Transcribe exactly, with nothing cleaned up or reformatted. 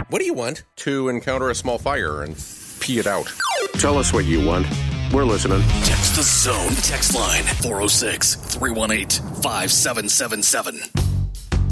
What do you want? To encounter a small fire and pee it out. Tell us what you want. We're listening. Text the Zone text line four oh six, three one eight, five seven seven seven.